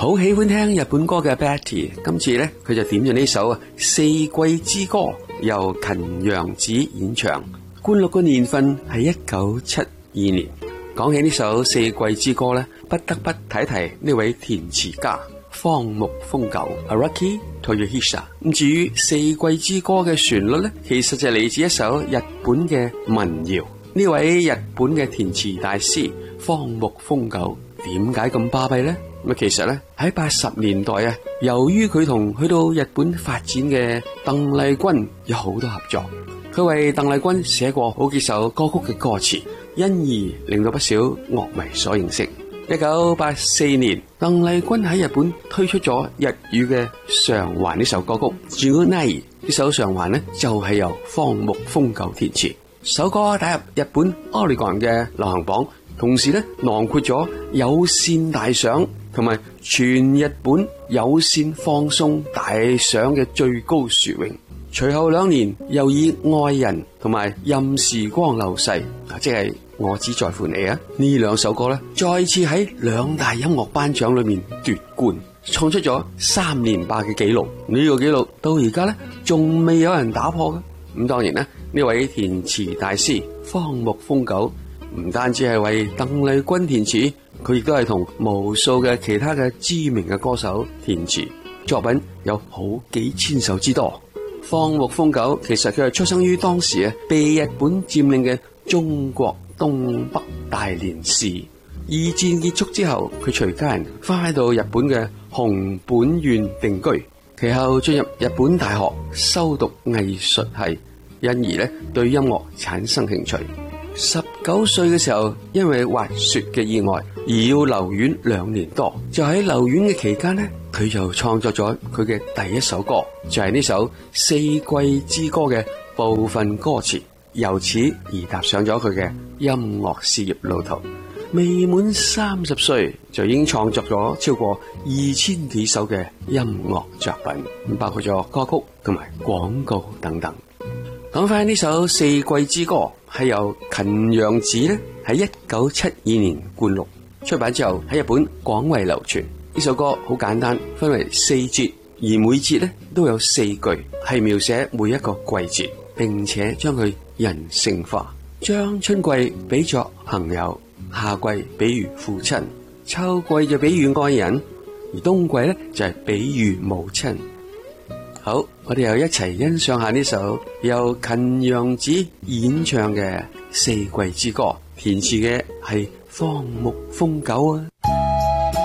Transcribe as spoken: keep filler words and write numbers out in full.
好喜歡聽日本歌嘅 Betty， 今次咧佢就點咗呢首啊《四季之歌》，由芹陽子演唱。灌錄嘅年份係一九七二年。講起呢首《四季之歌》咧，不得不提提呢位填詞家荒木豐久 Araki Toyohisa。咁至於《四季之歌》嘅旋律咧，其實就嚟自一首日本嘅民謠。呢位日本嘅填詞大師荒木豐久點解咁巴閉呢？咁其實咧喺八十年代啊，由於佢同去到日本發展嘅鄧麗君有好多合作，佢為鄧麗君寫過好幾首歌曲嘅歌詞，因而令到不少樂迷所認識。一九八四年，鄧麗君喺日本推出咗日語嘅《償還》呢首歌曲。Junai 呢首《償還》呢，就係、是、由荒木豐久填詞，首歌打入日本 Oricon 嘅流行榜，同時咧囊括咗有線大賞同埋全日本有線放送大賞嘅最高殊榮。隨後兩年又以愛人同埋任時光流逝，即係我只在乎你啊，呢兩首歌咧再次喺兩大音樂頒獎裏面奪冠，創出咗三連霸嘅紀錄。呢個紀錄到而家咧仲未有人打破嘅。咁當然啦，呢位填詞大師荒木豐久唔單止係為鄧麗君填詞，佢亦都係同無數嘅其他嘅知名嘅歌手填詞，作品有好幾千首之多。荒木豐久其實佢係出生於當時啊被日本佔領嘅中國東北大連市。二戰結束之後，佢隨家人翻到日本嘅熊本縣定居，其後進入日本大學修讀藝術系，因而咧對音樂產生興趣。十九歲嘅時候，因為滑雪嘅意外而要留院兩年多。就喺留院嘅期間呢，佢就創作咗佢嘅第一首歌，就係、是、呢首《四季之歌》嘅部分歌詞，由此而踏上咗佢嘅音樂事業路途。未滿三十歲就已經創作咗超過二千幾首嘅音樂作品，包括咗歌曲同埋廣告等等。講翻呢首《四季之歌》，係由芹陽子咧喺一九七二年灌錄，出版之後喺日本廣為流傳。呢首歌好簡單，分為四節，而每節咧都有四句，係描寫每一個季節，並且將佢人性化，將春季比作朋友，夏季比喻父親，秋季就比喻愛人，而冬季咧就係比喻母親。好，我哋又一齊欣賞下呢首由芹陽子演唱嘅《四季之歌》，填詞嘅係荒木豐久啊。